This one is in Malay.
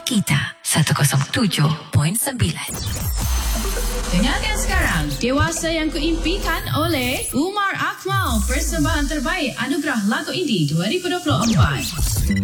Makita 107.9. Dengarkan sekarang Dewasa yang Kuimpikan oleh Umar Akmal. Persembahan terbaik Anugerah Lagu Indie 2024.